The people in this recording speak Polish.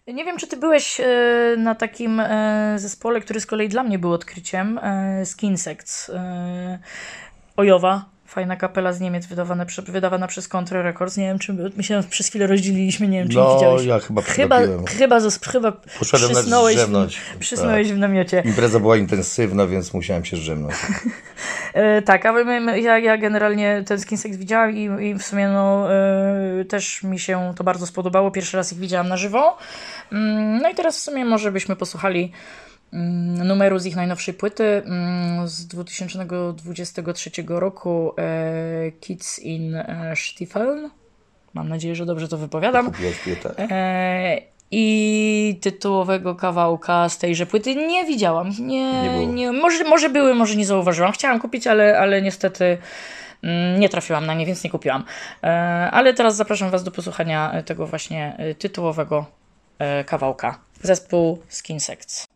Nie wiem, czy ty byłeś na takim zespole, który z kolei dla mnie był odkryciem, Skinsects. Ojowa, fajna kapela z Niemiec, wydawana przez Contra Records. Nie wiem, czy my się przez chwilę rozdzieliliśmy, nie wiem, czy ich No, widziałeś. ja chyba Chyba, przegapiłem. chyba Poszedłem na drzemnąć. przysnąłeś w namiocie. Impreza była intensywna, więc musiałem się zdrzemnąć. Tak, a ja generalnie ten Skinsects widziałam i w sumie też mi się to bardzo spodobało. Pierwszy raz ich widziałam na żywo. No i teraz w sumie może byśmy posłuchali numeru z ich najnowszej płyty z 2023 roku Kids in Stiefeln. Mam nadzieję, że dobrze to wypowiadam. Kupiłeś płytę? I tytułowego kawałka z tejże płyty nie widziałam. Nie było. Może były, może nie zauważyłam. Chciałam kupić, ale niestety nie trafiłam na nie, więc nie kupiłam. Ale teraz zapraszam Was do posłuchania tego właśnie tytułowego kawałka. Zespół Skinsects.